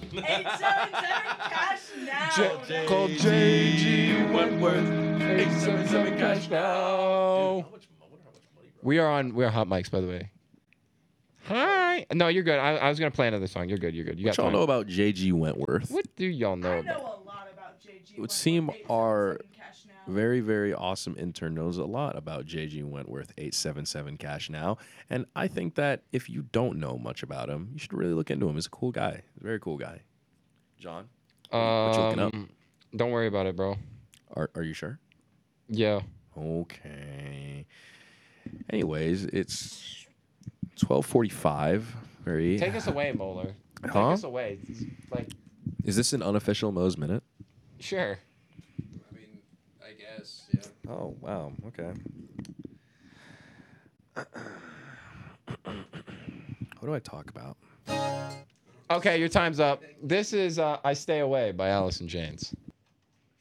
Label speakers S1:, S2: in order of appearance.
S1: 877 cash now.
S2: Call JG Wentworth. 877 cash now. We are hot mics, by the way. Hi. No, you're good. I was gonna play another song. You're good. You're good. You
S3: What
S2: got
S3: y'all
S2: time.
S3: know about JG Wentworth?
S2: What do y'all know
S1: I
S2: about?
S1: know a lot about JG.
S3: It would seem our
S1: 877 cash now.
S3: very, very awesome intern knows a lot about JG Wentworth 877 Cash Now. And I think that if you don't know much about him, you should really look into him. He's a cool guy. He's a very cool guy. John? What you looking up?
S2: Don't worry about it, bro.
S3: Are you sure?
S2: Yeah.
S3: Okay. Anyways, it's 12:45. Very.
S2: Take us away, Moeller. Take
S3: Huh?
S2: us away. It's like,
S3: Is this an unofficial Moe's Minute?
S2: sure.
S4: I mean, I guess, yeah.
S3: Oh, wow. Okay. What do I talk about?
S2: Okay, your time's up. This is I Stay Away by Alice in Chains.